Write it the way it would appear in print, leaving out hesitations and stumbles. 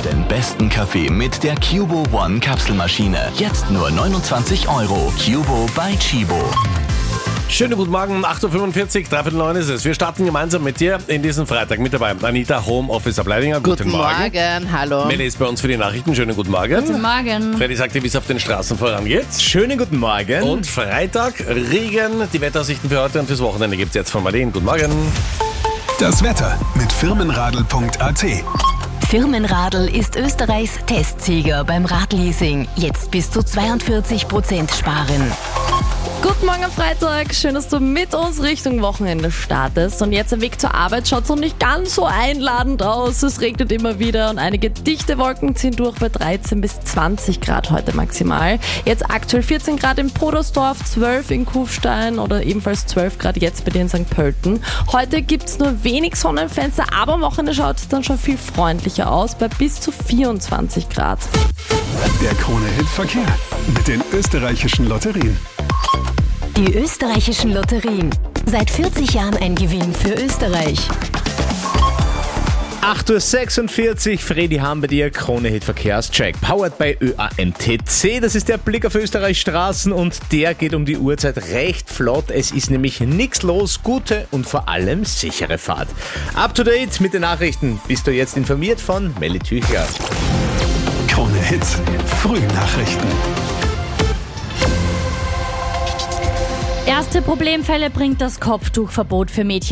den besten Kaffee mit der Cubo One Kapselmaschine. Jetzt nur 29 €. Cubo by Chibo. Schönen guten Morgen, 8.45 Uhr, 8:45 ist es. Wir starten gemeinsam mit dir in diesen Freitag. Mit dabei Anita, Homeoffice Ableidinger. Guten Morgen, hallo. Melle ist bei uns für die Nachrichten. Schönen guten Morgen. Guten Morgen. Freddy sagt dir, wie es auf den Straßen vorangeht. Schönen guten Morgen. Und Freitag, Regen. Die Wetteraussichten für heute und fürs Wochenende gibt es jetzt von Marleen. Guten Morgen. Das Wetter mit firmenradl.at. Firmenradl ist Österreichs Testsieger beim Radleasing. Jetzt bis zu 42% sparen. Guten Morgen am Freitag. Schön, dass du mit uns Richtung Wochenende startest. Und jetzt am Weg zur Arbeit schaut es noch nicht ganz so einladend aus. Es regnet immer wieder und einige dichte Wolken ziehen durch bei 13 bis 20 Grad heute maximal. Jetzt aktuell 14 Grad in Podersdorf, 12 in Kufstein oder ebenfalls 12 Grad jetzt bei dir in St. Pölten. Heute gibt es nur wenig Sonnenfenster, aber am Wochenende schaut es dann schon viel freundlicher aus bei bis zu 24 Grad. Der Krone-Hit Verkehr mit den österreichischen Lotterien. Die österreichischen Lotterien. Seit 40 Jahren ein Gewinn für Österreich. 8.46 Uhr, Freddy haben bei dir, Krone-Hit Verkehrscheck, powered by ÖAMTC. Das ist der Blick auf Österreichs Straßen und der geht um die Uhrzeit recht flott. Es ist nämlich nichts los, gute und vor allem sichere Fahrt. Up to date mit den Nachrichten bist du jetzt informiert von Melli Tüchler. Krone-Hit Frühnachrichten. Erste Problemfälle bringt das Kopftuchverbot für Mädchen